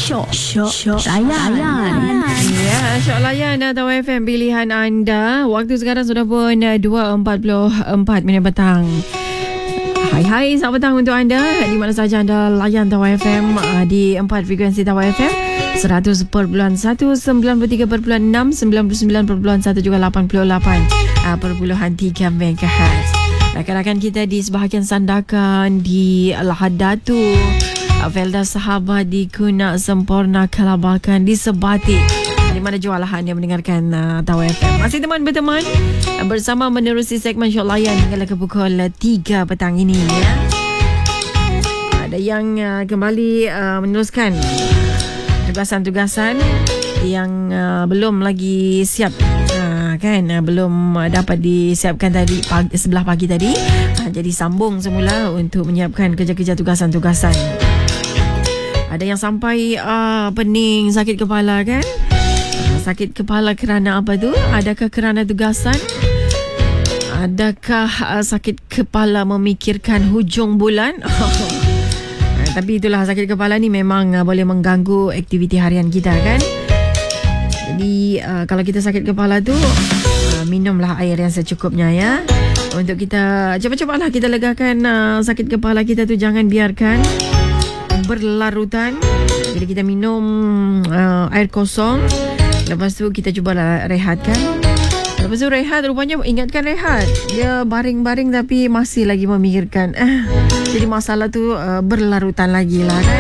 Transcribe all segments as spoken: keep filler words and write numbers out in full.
Syok Syok Syok Layan, layan. Ya, Syok Layan atau F M pilihan anda. Waktu sekarang sudah pun dua empat puluh empat minit petang. Hai hai, selamat petang untuk anda di mana saja anda layan Tawar F M di empat frekuensi Tawar F M seratus perpuluhan satu, sembilan puluh tiga perpuluhan enam, sembilan puluh sembilan perpuluhan satu juga lapan puluh lapan perpuluhan tiga megahertz. Rakan-rakan kita di sebahagian Sandakan, di Lahad Datu, Felda Sahabat, di Kunak Sempurna, Kalabakan, di Sebati, di mana jualah anda mendengarkan uh, Tawar F M. Masih teman berteman uh, bersama menerusi segmen Syok Layan hingga ke pukul tiga petang ini ya. Ada yang uh, kembali uh, meneruskan tugasan-tugasan yang uh, belum lagi siap, uh, kan uh, belum uh, dapat disiapkan tadi pagi, sebelah pagi tadi, uh, jadi sambung semula untuk menyiapkan kerja-kerja tugasan-tugasan. Ada yang sampai uh, pening, sakit kepala kan, uh, sakit kepala kerana apa tu? Adakah kerana tugasan? Adakah uh, sakit kepala memikirkan hujung bulan? Tapi itulah, sakit kepala ni memang uh, boleh mengganggu aktiviti harian kita kan. Jadi uh, kalau kita sakit kepala tu, uh, minumlah air yang secukupnya ya. Untuk kita cepat-cepatlah kita legakan uh, sakit kepala kita tu, jangan biarkan berlarutan. Jadi kita minum uh, air kosong. Lepas tu kita cubalah rehatkan. Lepas tu rehat, rupanya ingatkan rehat, dia baring-baring tapi masih lagi memikirkan. Eh, jadi masalah tu uh, berlarutan lagi lah kan.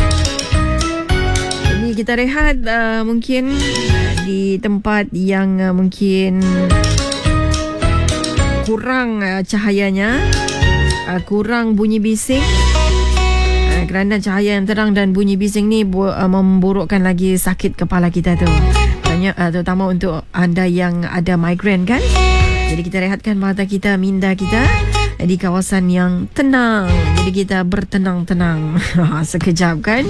Jadi kita rehat uh, mungkin di tempat yang uh, mungkin kurang uh, cahayanya, uh, kurang bunyi bising. Uh, kerana cahaya yang terang dan bunyi bising ni bu- uh, memburukkan lagi sakit kepala kita tu. Uh, terutama untuk anda yang ada migraine kan. Jadi kita rehatkan mata kita, minda kita di kawasan yang tenang. Jadi kita bertenang-tenang sekejap kan.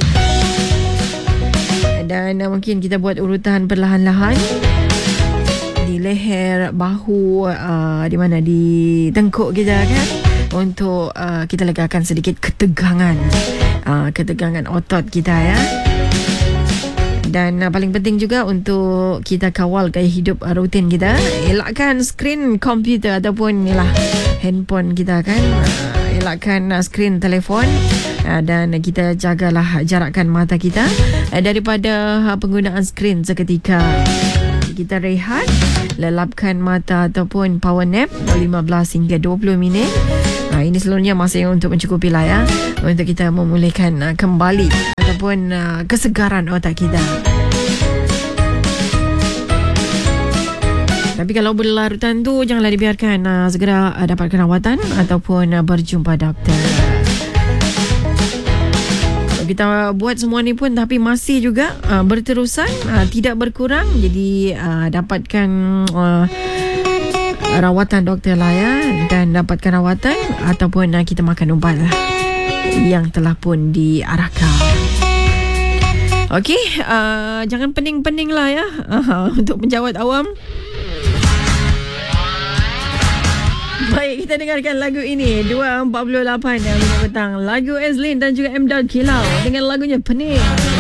Dan uh, mungkin kita buat urutan perlahan-lahan di leher, bahu, uh, di mana di tengkuk kita kan, untuk uh, kita legakan sedikit ketegangan, uh, ketegangan otot kita ya. Dan uh, paling penting juga untuk kita kawal gaya hidup uh, rutin kita. Elakkan skrin komputer ataupun ialah handphone kita kan. Uh, elakkan uh, skrin telefon. Uh, dan kita jagalah jarakkan mata kita uh, daripada uh, penggunaan skrin seketika. Kita rehat, lelapkan mata ataupun power nap lima belas hingga dua puluh minit. Uh, ini seluruhnya masa yang untuk mencukupi lah ya, untuk kita memulihkan uh, kembali ataupun uh, kesegaran otak kita. Tapi kalau berlarutan tu, janganlah dibiarkan, uh, segera uh, dapatkan rawatan ataupun uh, berjumpa doktor. Kita buat semua ni pun tapi masih juga uh, berterusan, uh, tidak berkurang. Jadi uh, dapatkan uh, rawatan doktor lah ya, dan dapatkan rawatan ataupun uh, kita makan ubat lah yang telah pun diarahkan. Okey, uh, jangan pening-pening lah ya, uh, untuk penjawat awam. Baik, kita dengarkan lagu ini dua empat puluh lapan yang petang. Lagu Ezlin dan juga M. Dad Kilau dengan lagunya Pening.